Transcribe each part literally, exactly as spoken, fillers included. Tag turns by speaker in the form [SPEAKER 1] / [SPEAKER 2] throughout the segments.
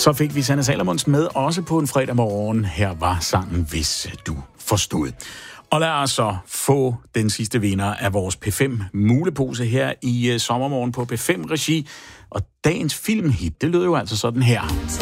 [SPEAKER 1] Så fik vi Sanne Salomonsen med, også på en fredag morgen. Her var sangen, hvis du forstod. Og lad os så få den sidste vinder af vores P fem mulepose her i uh, sommermorgen på P fem-regi. Og dagens filmhit, det lød jo altså sådan her.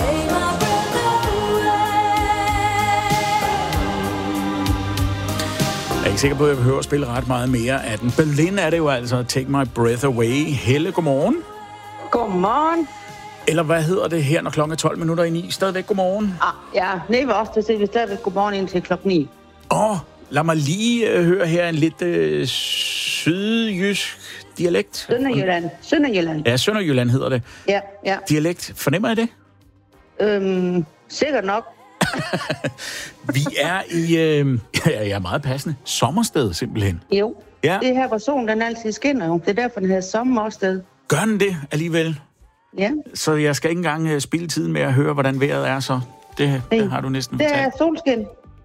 [SPEAKER 1] Jeg er ikke sikker på, at jeg behøver at spille ret meget mere af den. Berlin er det jo altså, Take My Breath Away. Helle, godmorgen.
[SPEAKER 2] Godmorgen.
[SPEAKER 1] Eller hvad hedder det her, når klokken er tolv minutter i ni? Stadigvæk godmorgen?
[SPEAKER 2] Ah, ja, nej, var også, det er stadigvæk godmorgen indtil klokken ni.
[SPEAKER 1] Åh, oh, lad mig lige øh, høre her en lidt øh, sydjysk dialekt.
[SPEAKER 2] Sønderjylland. Sønderjylland.
[SPEAKER 1] Ja, Sønderjylland hedder det.
[SPEAKER 2] Ja, ja.
[SPEAKER 1] Dialekt, fornemmer jeg det?
[SPEAKER 2] Øhm, sikkert nok.
[SPEAKER 1] Vi er i, øh, ja, jeg er meget passende, sommersted simpelthen.
[SPEAKER 2] Jo,
[SPEAKER 1] ja.
[SPEAKER 2] Det her, hvor solen den altid skinner jo. Det er derfor, den hedder sommersted.
[SPEAKER 1] Gør den det alligevel?
[SPEAKER 2] Ja.
[SPEAKER 1] Så jeg skal ikke engang uh, spilde tiden med at høre, hvordan vejret er, så det, det har du næsten
[SPEAKER 2] det
[SPEAKER 1] fortalt.
[SPEAKER 2] Det er solskin.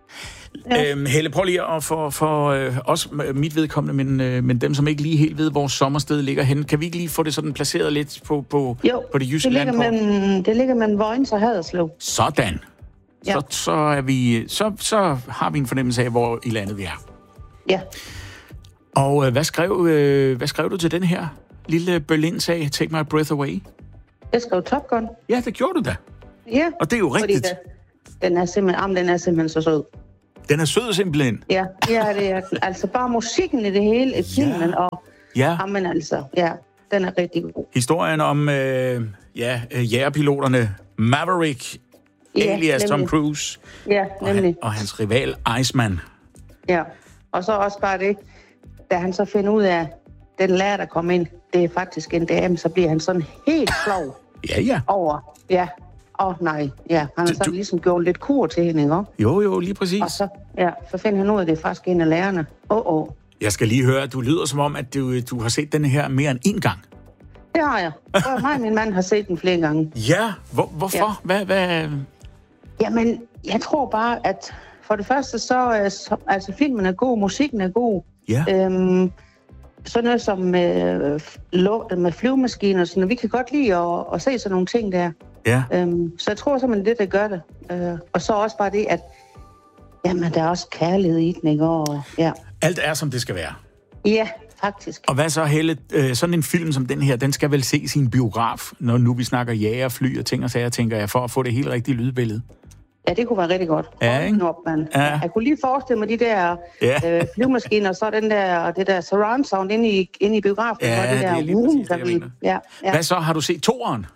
[SPEAKER 1] Ja. Øhm, Helle, prøv lige at for, for øh, os, mit vedkommende, men, øh, men dem, som ikke lige helt ved, hvor sommersted ligger henne, kan vi ikke lige få det sådan placeret lidt på, på,
[SPEAKER 2] jo,
[SPEAKER 1] på det jyske landkort?
[SPEAKER 2] Jo, det ligger mellem Vojens og Haderslev.
[SPEAKER 1] Sådan. Ja. Så, så, er vi, så, så har vi en fornemmelse af, hvor i landet vi er.
[SPEAKER 2] Ja.
[SPEAKER 1] Og øh, hvad, skrev, øh, hvad skrev du til den her lille Berlin-sag, Take My Breath Away?
[SPEAKER 2] Jeg skrev Top Gun.
[SPEAKER 1] Ja, det gjorde du da.
[SPEAKER 2] Ja.
[SPEAKER 1] Og det er jo rigtigt.
[SPEAKER 2] Det, den, er simpelthen, den er simpelthen så sød.
[SPEAKER 1] Den er sød simpelthen.
[SPEAKER 2] Ja, ja, det er altså bare musikken i det hele, i filmen, ja. og
[SPEAKER 1] ja.
[SPEAKER 2] Jamen altså, ja, den er rigtig god.
[SPEAKER 1] Historien om øh, ja, jægerpiloterne Maverick, ja, alias Tom Cruise,
[SPEAKER 2] ja, nemlig.
[SPEAKER 1] Og, han, og hans rival Iceman.
[SPEAKER 2] Ja, og så også bare det, da han så finder ud af, den lærer, der kommer ind, det er faktisk en dame, så bliver han sådan helt flov
[SPEAKER 1] ja, ja.
[SPEAKER 2] over, ja, åh oh, nej, ja, han har så du... ligesom gjort lidt kur til hende, ikke?
[SPEAKER 1] Jo, jo, lige præcis.
[SPEAKER 2] Og så, ja, så finder han ud af, at det er faktisk en af lærerne. Åh, oh, åh. Oh.
[SPEAKER 1] Jeg skal lige høre, at du lyder som om, at du, du har set denne her mere end én gang.
[SPEAKER 2] Det har jeg. Og mig og min mand har set den flere gange.
[SPEAKER 1] Ja, hvor, hvorfor? Ja. Hvad, hvad?
[SPEAKER 2] Jamen, jeg tror bare, at for det første, så, så altså filmen er god, musikken er god.
[SPEAKER 1] Ja.
[SPEAKER 2] Øhm, sådan noget som med, med flyvemaskiner, sådan, vi kan godt lide at, at se sådan nogle ting der.
[SPEAKER 1] Ja.
[SPEAKER 2] Øhm, så jeg tror simpelthen, det der gør det. Øh, og så også bare det, at jamen, der er også kærlighed i den, ikke? Og, ja.
[SPEAKER 1] Alt er, som det skal være.
[SPEAKER 2] Ja, faktisk.
[SPEAKER 1] Og hvad så, Helle? Sådan en film som den her, den skal vel se sin biograf, når nu vi snakker jager, fly og ting og sager, tænker jeg, for at få det helt rigtige lydbillede.
[SPEAKER 2] Ja, det kunne være rigtig godt.
[SPEAKER 1] Ja, ikke?
[SPEAKER 2] Op, man.
[SPEAKER 1] Ja.
[SPEAKER 2] Jeg kunne lige forestille mig de der
[SPEAKER 1] ja.
[SPEAKER 2] øh, flyvemaskiner, og så den der, det der surround sound inde i, inde i biografen.
[SPEAKER 1] Ja,
[SPEAKER 2] og det, der
[SPEAKER 1] det er lige præcis det, jeg
[SPEAKER 2] vi... ja, ja.
[SPEAKER 1] Hvad så? Har du set toeren?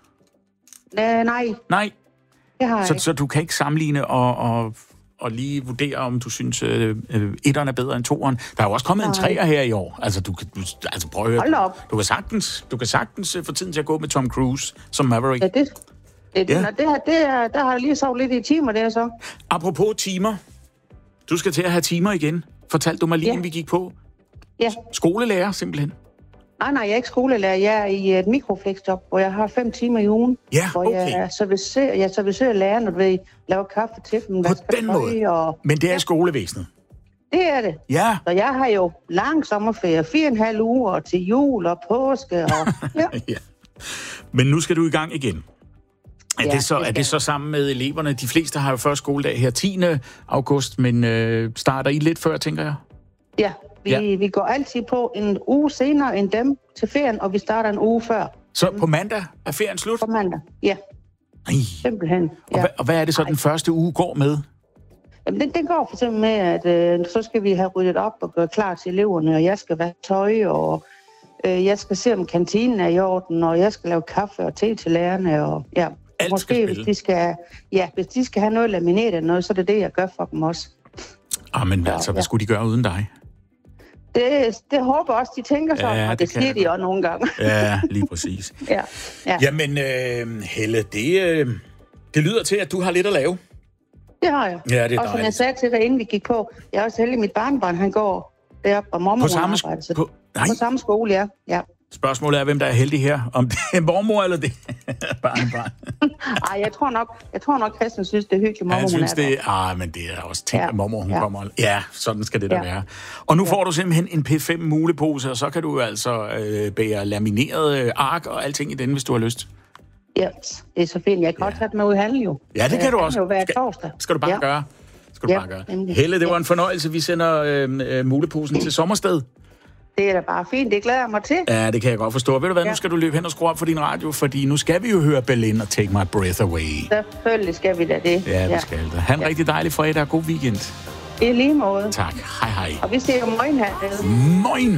[SPEAKER 2] Øh, nej.
[SPEAKER 1] Nej?
[SPEAKER 2] Det har jeg
[SPEAKER 1] så,
[SPEAKER 2] ikke.
[SPEAKER 1] så du kan ikke sammenligne og, og, og lige vurdere, om du synes, øh, øh, etteren er bedre end toeren? Der er jo også kommet nej. en treer her i år. Altså, du, du, altså prøv at høre.
[SPEAKER 2] Hold op.
[SPEAKER 1] Du kan sagtens, du kan sagtens få tiden til at gå med Tom Cruise som Maverick.
[SPEAKER 2] Ja, det... Det, ja. det, det, det er, der har jeg lige sovet lidt i timer, der så.
[SPEAKER 1] Apropos timer. Du skal til at have timer igen. Fortalte du mig lige, ja. inden vi gik på?
[SPEAKER 2] Ja.
[SPEAKER 1] Skolelærer, simpelthen?
[SPEAKER 2] Nej, nej, jeg er ikke skolelærer. Jeg er i et mikroflexjob, hvor jeg har fem timer i ugen.
[SPEAKER 1] Ja,
[SPEAKER 2] hvor
[SPEAKER 1] okay.
[SPEAKER 2] jeg servicerer, jeg servicerer lærerne, og ved, laver kaffe til dem.
[SPEAKER 1] På den måde? Og... Men det er ja. skolevæsenet?
[SPEAKER 2] Det er det.
[SPEAKER 1] Ja.
[SPEAKER 2] Så jeg har jo lang sommerferie, fire og en halv uger til jul og påske. Og... ja.
[SPEAKER 1] ja. Men nu skal du i gang igen. Er, ja, det så,
[SPEAKER 2] det
[SPEAKER 1] er det så sammen med eleverne? De fleste har jo første skoledag her tiende august, men øh, starter I lidt før, tænker jeg?
[SPEAKER 2] Ja, vi, ja. vi går altid på en uge senere end dem til ferien, og vi starter en uge før.
[SPEAKER 1] Så på mandag er ferien slut?
[SPEAKER 2] På mandag, ja.
[SPEAKER 1] Ej.
[SPEAKER 2] Simpelthen. Ja.
[SPEAKER 1] Og, hvad, og hvad er det så, den første uge går med?
[SPEAKER 2] Jamen, den, den går for eksempel med, at øh, så skal vi have ryddet op og gøre klar til eleverne, og jeg skal være tøj, og øh, jeg skal se, om kantinen er i orden, og jeg skal lave kaffe og te til lærerne, og ja...
[SPEAKER 1] Alt
[SPEAKER 2] måske, hvis de skal, ja, hvis de skal have noget lamineret eller noget, så er det det, jeg gør for dem også.
[SPEAKER 1] Ah, men
[SPEAKER 2] så,
[SPEAKER 1] altså, hvad
[SPEAKER 2] ja.
[SPEAKER 1] skulle de gøre uden dig?
[SPEAKER 2] Det, det håber også, de tænker sig, ja, og det, det siger de også nogle gange.
[SPEAKER 1] Ja, lige præcis.
[SPEAKER 2] ja, ja.
[SPEAKER 1] Jamen, øh, Helle, det, øh, det lyder til, at du har lidt at lave.
[SPEAKER 2] Det har jeg.
[SPEAKER 1] Ja, det er
[SPEAKER 2] og som jeg sagde til dig, inden vi gik på, jeg er også heldig, mit barnebarn, han går deroppe, og mormor
[SPEAKER 1] på samme,
[SPEAKER 2] arbejder. Så
[SPEAKER 1] på, nej.
[SPEAKER 2] på samme skole, ja. ja.
[SPEAKER 1] Spørgsmålet er, hvem der er heldig her. Om det er mormor eller det er barnebarn.
[SPEAKER 2] Ej, jeg tror nok, jeg tror nok, Christian synes, det er hyggeligt, mormor,
[SPEAKER 1] ja, jeg synes,
[SPEAKER 2] hun er
[SPEAKER 1] det, ah, men det er også tænkt, ja. at mormor, hun
[SPEAKER 2] ja.
[SPEAKER 1] kommer. Ja, sådan skal det da
[SPEAKER 2] ja.
[SPEAKER 1] være. Og nu
[SPEAKER 2] ja.
[SPEAKER 1] får du simpelthen en P fem mulepose, og så kan du altså øh, bære lamineret ark og alting i den, hvis du har lyst.
[SPEAKER 2] Ja, det er så fint. Jeg kan ja. også tage det med ud i handel, jo.
[SPEAKER 1] Ja, det kan
[SPEAKER 2] jeg
[SPEAKER 1] du også.
[SPEAKER 2] Kan jo være
[SPEAKER 1] skal,
[SPEAKER 2] torsdag.
[SPEAKER 1] Skal du bare
[SPEAKER 2] ja.
[SPEAKER 1] gøre. Skal du
[SPEAKER 2] ja,
[SPEAKER 1] bare gøre.
[SPEAKER 2] Nemlig.
[SPEAKER 1] Helle, det var
[SPEAKER 2] ja.
[SPEAKER 1] en fornøjelse. Vi sender øh, øh, muleposen til Sommersted.
[SPEAKER 2] Det er da bare fint. Det glæder jeg mig til.
[SPEAKER 1] Ja, det kan jeg godt forstå. Ved du hvad,
[SPEAKER 2] ja.
[SPEAKER 1] nu skal du løbe hen og skrue op for din radio, fordi nu skal vi jo høre Berlin og Take My Breath Away.
[SPEAKER 2] Selvfølgelig skal vi da det.
[SPEAKER 1] Ja, vi ja. skal det. Ha' en ja. rigtig dejlig fredag og god weekend.
[SPEAKER 2] I lige måde.
[SPEAKER 1] Tak. Hej, hej.
[SPEAKER 2] Og vi ser jo morgen her.
[SPEAKER 1] Morgen.